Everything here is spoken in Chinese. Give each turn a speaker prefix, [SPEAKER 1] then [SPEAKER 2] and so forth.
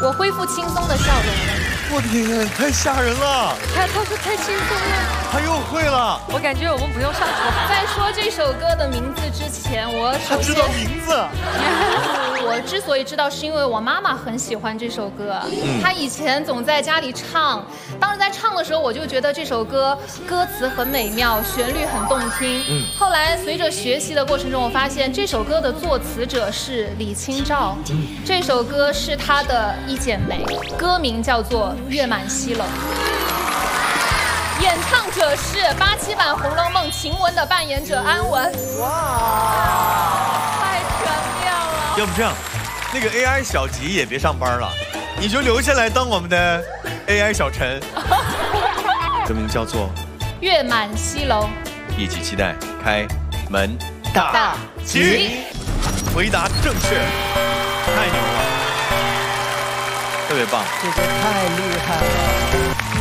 [SPEAKER 1] 我恢复轻松的笑容了。
[SPEAKER 2] 我天，太吓人了！
[SPEAKER 3] 他说太轻松了，
[SPEAKER 2] 他又会了。
[SPEAKER 3] 我感觉我们不用上桌。
[SPEAKER 1] 在说这首歌的名字之前，
[SPEAKER 2] 他知道名字。
[SPEAKER 1] 我之所以知道，是因为我妈妈很喜欢这首歌，她以前总在家里唱。当时在唱的时候，我就觉得这首歌歌词很美妙，旋律很动听。后来随着学习的过程中，我发现这首歌的作词者是李清照，这首歌是她的一剪梅，歌名叫做《月满西楼》。演唱者是87版《红楼梦》晴雯的扮演者安雯。太全面了！
[SPEAKER 2] 要不这样，那个 AI 小吉也别上班了，你就留下来当我们的 AI 小陈。歌名叫做《
[SPEAKER 1] 月满西楼》，
[SPEAKER 2] 一起期待开门大吉。回答正确，太牛了，特别棒，
[SPEAKER 4] 这个太厉害了。